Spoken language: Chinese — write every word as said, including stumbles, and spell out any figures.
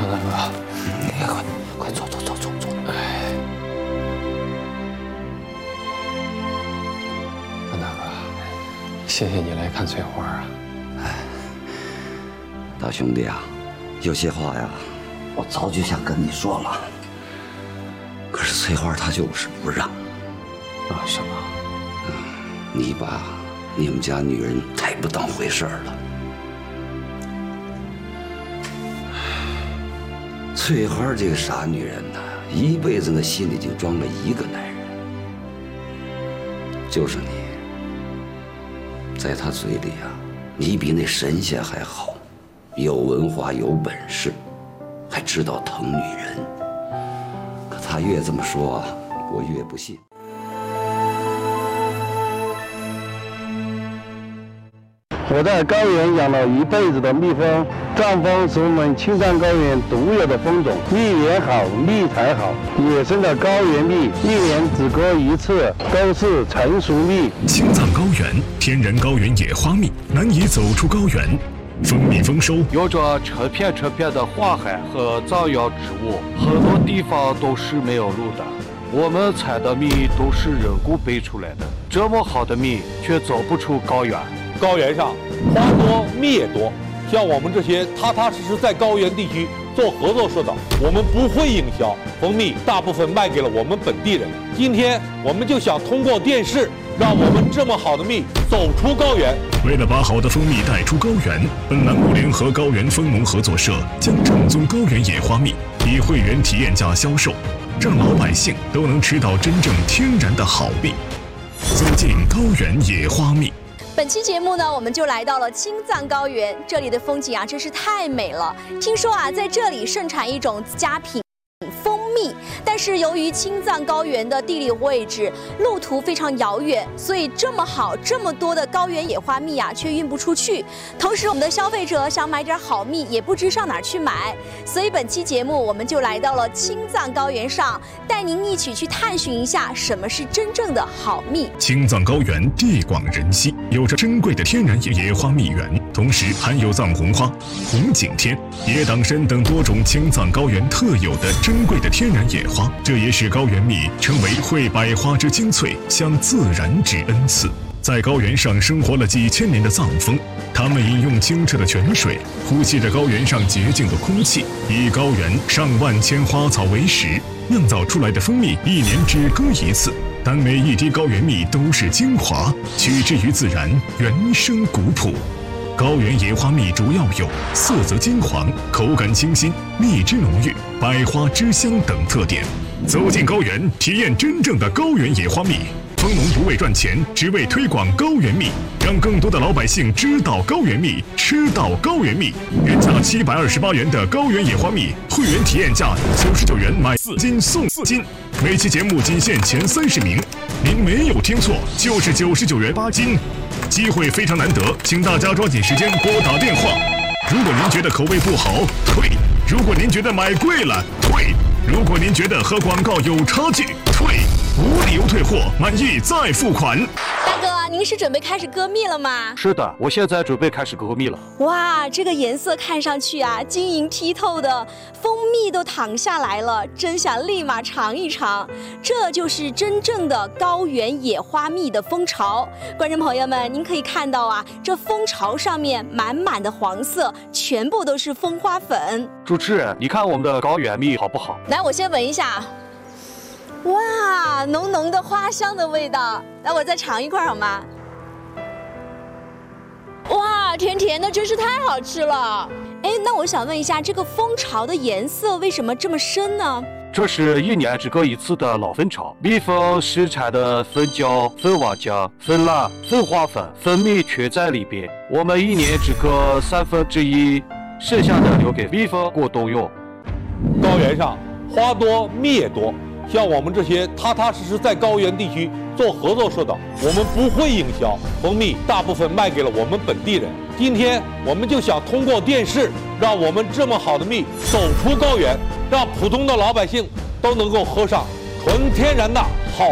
大哥， 你快快坐坐坐坐坐。 哎，张大哥，谢谢你来看翠花啊。 哎，大兄弟啊，有些话呀，我早就想跟你说了，可是翠花她就是不让。 啊，什么？ 嗯，你把你们家女人太不当回事儿了。翠花这个傻女人呐，一辈子那心里就装了一个男人，就是你。在她嘴里啊，你比那神仙还好，有文化有本事，还知道疼女人。可她越这么说，我越不信。 我在高原养了一辈子的蜜蜂，藏蜂是我们青藏高原独有的蜂种，蜜源好，蜜才好。野生的高原蜜一年只割一次，都是成熟蜜。 青藏高原天然高原野花蜜难以走出高原，蜂蜜丰收， 有着成片成片的花海和藏药植物，很多地方都是没有路的。我们采的蜜都是人工培出来的，这么好的蜜却走不出高原。 高原上花多蜜也多，像我们这些踏踏实实在高原地区做合作社的，我们不会营销，蜂蜜大部分卖给了我们本地人。今天我们就想通过电视，让我们这么好的蜜走出高原。 为了把好的蜂蜜带出高原，本栏目联合高原蜂农合作社将正宗高原野花蜜以会员体验价销售，让老百姓都能吃到真正天然的好蜜。走进高原野花蜜。 本期节目呢，我们就来到了青藏高原，这里的风景啊，真是太美了。听说啊，在这里盛产一种佳品蜂蜜，但是由于青藏高原的地理位置、路途非常遥远，所以这么好、这么多的高原野花蜜啊，却运不出去。同时，我们的消费者想买点好蜜，也不知上哪儿去买。所以本期节目，我们就来到了青藏高原上，带您一起去探寻一下什么是真正的好蜜。 青藏高原地广人稀，有着珍贵的天然野野花蜜源，同时含有藏红花、红景天、野党参等多种青藏高原特有的珍贵的天然野花，这也使高原蜜成为会百花之精粹，享自然之恩赐。在高原上生活了几千年的藏蜂，他们饮用清澈的泉水，呼吸着高原上洁净的空气，以高原上万千花草为食，酿造出来的蜂蜜一年只割一次，但每一滴高原蜜都是精华，取之于自然，原生古朴。高原野花蜜主要有色泽金黄、口感清新、蜜汁浓郁、百花之香等特点。走进高原，体验真正的高原野花蜜。蜂农不为赚钱，只为推广高原蜜，让更多的老百姓知道高原蜜，吃到高原蜜。原价七百二十八元的高原野花蜜，会员体验价九十九元买四斤送四斤。每期节目仅限前三十名，您没有听错，就是九十九元八斤。机会非常难得，请大家抓紧时间拨打电话。如果您觉得口味不好，退；如果您觉得买贵了，退；如果您觉得和广告有差距，退。无理由退货，满意再付款。 大哥，您是准备开始割蜜了吗？ 是的，我现在准备开始割蜜了。 哇，这个颜色看上去啊，晶莹剔透的，蜂蜜都淌下来了，真想立马尝一尝。这就是真正的高原野花蜜的蜂巢。观众朋友们，您可以看到啊，这蜂巢上面满满的黄色，全部都是蜂花粉。 主持人，你看我们的高原蜜好不好？ 来，我先闻一下。哇，浓浓的花香的味道，那我再尝一块好吗？哇，甜甜的，真是太好吃了。哎，那我想问一下，这个蜂巢的颜色为什么这么深呢？ 这是一年只割一次的老蜂巢，蜜蜂生产的蜂胶、蜂王浆、蜂蜡、蜂花粉、蜂蜜全在里边。我们一年只割三分之一，剩下的留给蜜蜂过冬用。 高原上花多蜜也多，像我们这些踏踏实实在高原地区做合作社的，我们不会营销，蜂蜜大部分卖给了我们本地人。今天我们就想通过电视，让我们这么好的蜜走出高原，让普通的老百姓都能够喝上纯天然的好